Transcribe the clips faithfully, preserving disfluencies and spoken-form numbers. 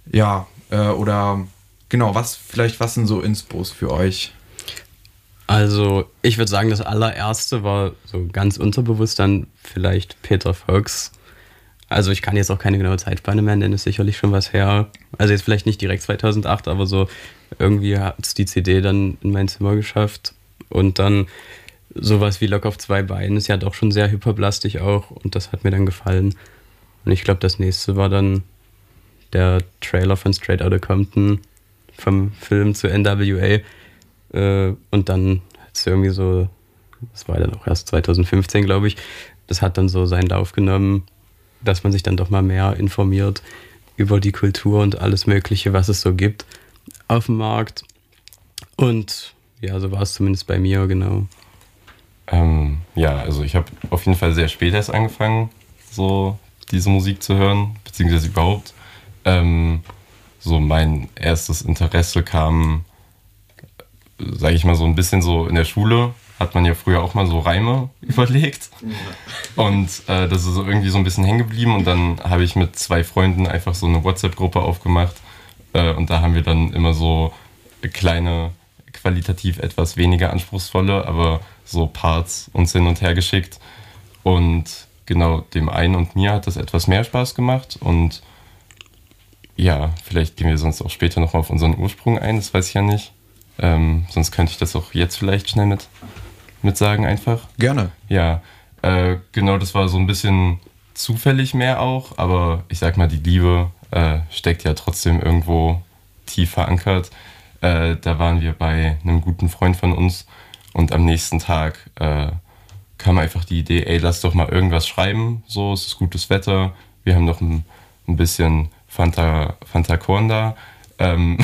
Ja, äh, oder genau, was vielleicht, was sind so Inspos für euch? Also ich würde sagen, das allererste war so ganz unterbewusst dann vielleicht Peter Fox. Also ich kann jetzt auch keine genaue Zeitspanne mehr nennen, ist sicherlich schon was her. Also jetzt vielleicht nicht direkt zweitausendacht, aber so irgendwie hat es die C D dann in mein Zimmer geschafft. Und dann sowas wie Lock auf zwei Beinen ist ja doch schon sehr hyperblastisch auch und das hat mir dann gefallen. Und ich glaube, das nächste war dann der Trailer von Straight Outta Compton vom Film zu N W A. Äh, und dann hat es irgendwie so, das war dann auch erst zweitausendfünfzehn, glaube ich, das hat dann so seinen Lauf genommen, dass man sich dann doch mal mehr informiert über die Kultur und alles Mögliche, was es so gibt auf dem Markt. Und ja, so war es zumindest bei mir, genau. Ähm, ja, also ich habe auf jeden Fall sehr spät erst angefangen, so diese Musik zu hören, beziehungsweise überhaupt. Ähm, so mein erstes Interesse kam, sage ich mal, so ein bisschen so in der Schule. Hat man ja früher auch mal so Reime überlegt. Und äh, das ist irgendwie so ein bisschen hängen geblieben. Und dann habe ich mit zwei Freunden einfach so eine WhatsApp-Gruppe aufgemacht. Äh, und da haben wir dann immer so kleine, qualitativ etwas weniger anspruchsvolle, aber so Parts uns hin und her geschickt. Und genau, dem einen und mir hat das etwas mehr Spaß gemacht. Und ja, vielleicht gehen wir sonst auch später nochmal auf unseren Ursprung ein, das weiß ich ja nicht. Ähm, sonst könnte ich das auch jetzt vielleicht schnell mit, mit sagen einfach. Gerne. Ja, äh, genau, das war so ein bisschen zufällig mehr auch, aber ich sag mal, die Liebe äh, steckt ja trotzdem irgendwo tief verankert. Äh, da waren wir bei einem guten Freund von uns und am nächsten Tag äh, kam einfach die Idee, ey, lass doch mal irgendwas schreiben, so, es ist gutes Wetter, wir haben noch ein, ein bisschen Fanta, Fanta Korn da. Ähm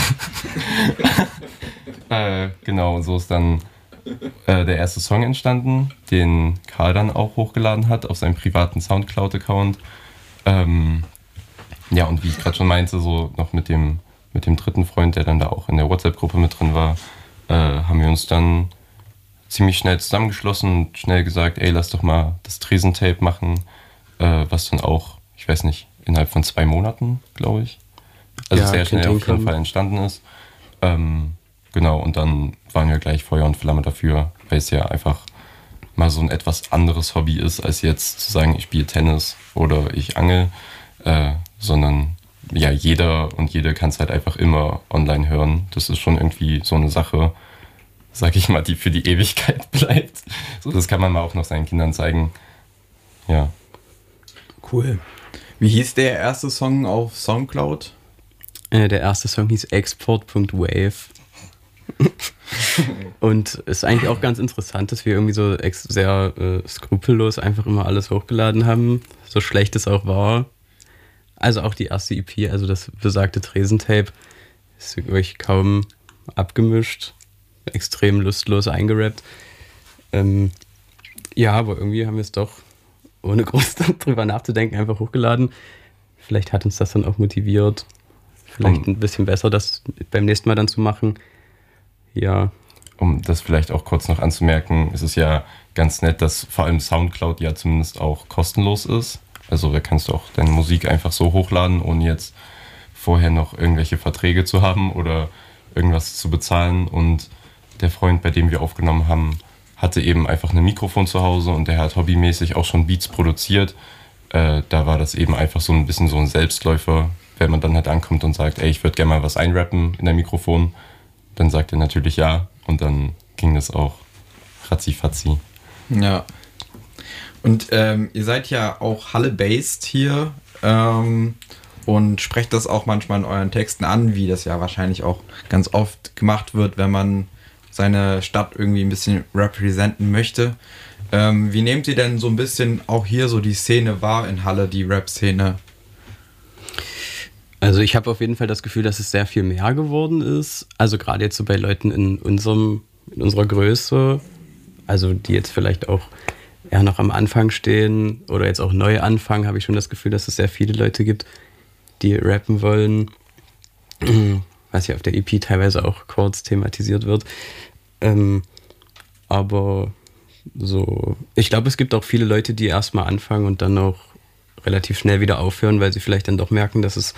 äh, genau, und so ist dann äh, der erste Song entstanden, den Karl dann auch hochgeladen hat auf seinem privaten Soundcloud-Account. Ähm, ja, und wie ich gerade schon meinte, so noch mit dem, mit dem dritten Freund, der dann da auch in der WhatsApp-Gruppe mit drin war, äh, haben wir uns dann ziemlich schnell zusammengeschlossen und schnell gesagt, ey, lass doch mal das Tresentape machen, äh, was dann auch, ich weiß nicht, innerhalb von zwei Monaten, glaube ich, also ja, sehr schnell auf jeden Fall entstanden ist. Ähm, genau, und dann waren wir gleich Feuer und Flamme dafür, weil es ja einfach mal so ein etwas anderes Hobby ist, als jetzt zu sagen, ich spiele Tennis oder ich angel, äh, sondern ja, jeder und jede kann es halt einfach immer online hören. Das ist schon irgendwie so eine Sache, sag ich mal, die für die Ewigkeit bleibt. So, das kann man mal auch noch seinen Kindern zeigen. Ja. Cool. Wie hieß der erste Song auf Soundcloud? Äh, der erste Song hieß export Punkt wave. Und ist eigentlich auch ganz interessant, dass wir irgendwie so ex- sehr äh, skrupellos einfach immer alles hochgeladen haben, so schlecht es auch war. Also auch die erste E P, also das besagte Tresentape, ist wirklich kaum abgemischt, extrem lustlos eingerappt. Ähm, ja, aber irgendwie haben wir es doch, ohne groß drüber nachzudenken, einfach hochgeladen. Vielleicht hat uns das dann auch motiviert, vielleicht um, ein bisschen besser das beim nächsten Mal dann zu machen. Ja. Um das vielleicht auch kurz noch anzumerken, ist es ja ganz nett, dass vor allem Soundcloud ja zumindest auch kostenlos ist. Also da kannst du auch deine Musik einfach so hochladen, ohne jetzt vorher noch irgendwelche Verträge zu haben oder irgendwas zu bezahlen. Und der Freund, bei dem wir aufgenommen haben, hatte eben einfach ein Mikrofon zu Hause und der hat hobbymäßig auch schon Beats produziert. Äh, da war das eben einfach so ein bisschen so ein Selbstläufer, wenn man dann halt ankommt und sagt, ey, ich würde gerne mal was einrappen in der Mikrofon. Dann sagt er natürlich ja und dann ging das auch ratzi-fatzi. Ja. Und ähm, ihr seid ja auch Halle-based hier ähm, und sprecht das auch manchmal in euren Texten an, wie das ja wahrscheinlich auch ganz oft gemacht wird, wenn man seine Stadt irgendwie ein bisschen representen möchte. Ähm, wie nehmt ihr denn so ein bisschen auch hier so die Szene wahr in Halle, die Rap-Szene? Also ich habe auf jeden Fall das Gefühl, dass es sehr viel mehr geworden ist. Also gerade jetzt so bei Leuten in unserem, in unserer Größe, also die jetzt vielleicht auch eher noch am Anfang stehen oder jetzt auch neu anfangen, habe ich schon das Gefühl, dass es sehr viele Leute gibt, die rappen wollen, was ja auf der E P teilweise auch kurz thematisiert wird. Ähm, aber so, ich glaube, es gibt auch viele Leute, die erstmal anfangen und dann auch relativ schnell wieder aufhören, weil sie vielleicht dann doch merken, dass es